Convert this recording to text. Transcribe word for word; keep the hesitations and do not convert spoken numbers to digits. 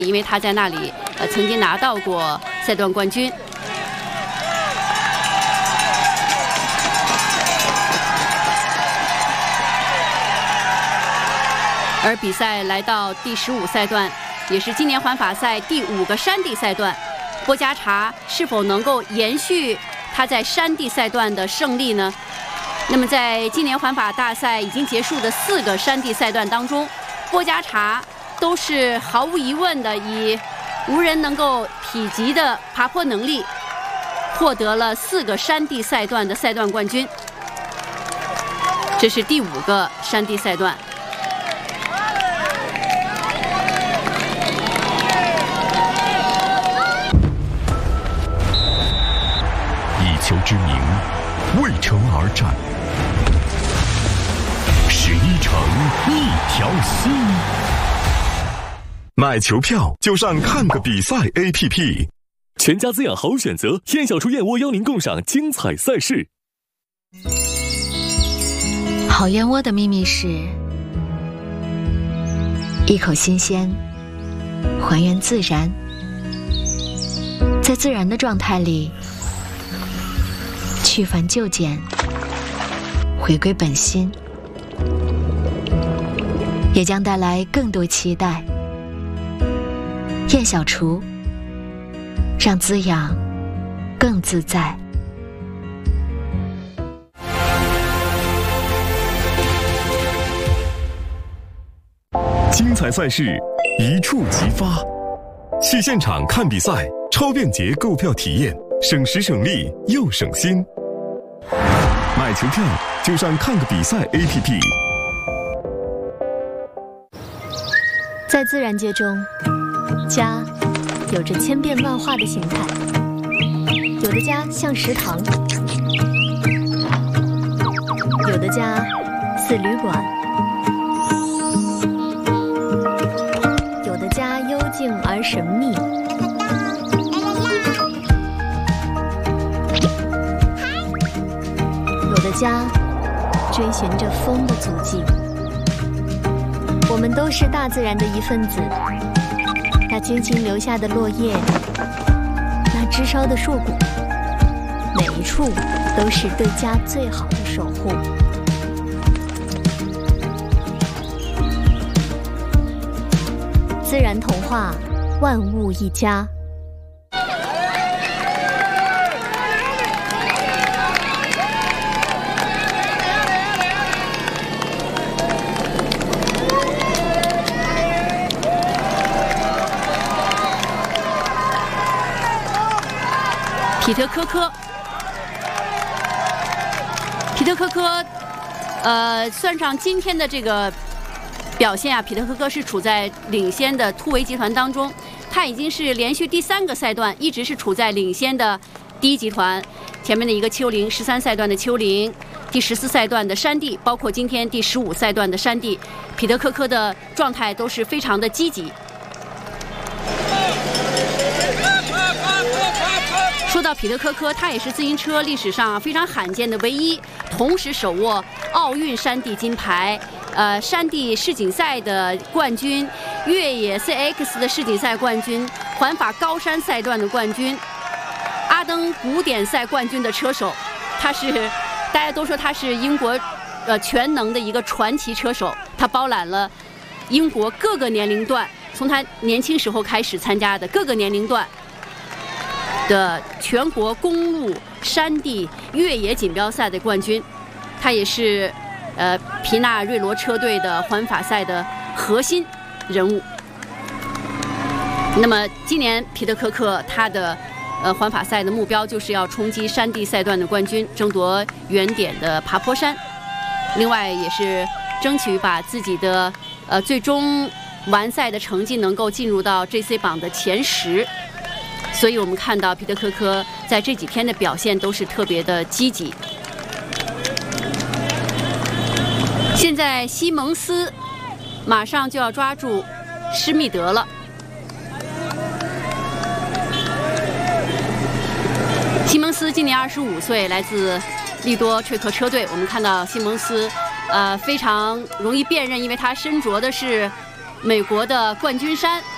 因为他在那里呃曾经拿到过赛段冠军。而比赛来到第十五赛段，也是今年环法赛第五个山地赛段，波加查是否能够延续他在山地赛段的胜利呢？那么在今年环法大赛已经结束的四个山地赛段当中，波加查都是毫无疑问的以无人能够匹及的爬坡能力，获得了四个山地赛段的赛段冠军。这是第五个山地赛段。 以球之名，为城而战。十一城，一条心。买球票就上看个比赛 A P P， 全家滋养好选择，燕小厨燕窝邀您共赏精彩赛事。 好燕窝的秘密是一口新鲜，还原自然，在自然的状态里去繁就简，回归本心，也将带来更多期待。燕小厨，让滋养更自在。 精彩赛事一触即发，去现场看比赛，超便捷购票体验，省时省力又省心。买球票就上看个比赛 A P P。 在自然界中，家有着千变万化的形态，有的家像食堂，有的家似旅馆，有的家幽静而神秘，有的家追寻着风的足迹。我们都是大自然的一份子，那轻轻留下的落叶，那枝梢的硕果，每一处都是对家最好的守护。自然童话，万物一家。 皮特科科，皮特科科，呃，算上今天的这个表现啊，皮特科科是处在领先的突围集团当中，他已经是连续第三个赛段一直是处在领先的第一集团，前面的一个丘陵，十三赛段的丘陵，第十四赛段的山地，包括今天第十五赛段的山地，皮特科科的状态都是非常的积极。说到皮特科科，他也是自行车历史上非常罕见的唯一同时手握奥运山地金牌、呃山地世锦赛的冠军、越野 C X 的世锦赛冠军、环法高山赛段的冠军、阿登古典赛冠军的车手。他是大家都说他是英国呃全能的一个传奇车手，他包揽了英国各个年龄段，从他年轻时候开始参加的各个年龄段的全国公路、山地、越野锦标赛的冠军，他也是呃皮纳瑞罗车队的环法赛的核心人物。那么今年皮特科克他的呃环法赛的目标就是要冲击山地赛段的冠军，争夺原点的爬坡山，另外也是争取把自己的呃最终完赛的成绩能够进入到 J C 榜的前十。所以我们看到皮特科科在这几天的表现都是特别的积极。现在西蒙斯马上就要抓住施密德了。西蒙斯今年二十五岁，来自利多吹克车队。我们看到西蒙斯，呃，非常容易辨认，因为他身着的是美国的冠军衫。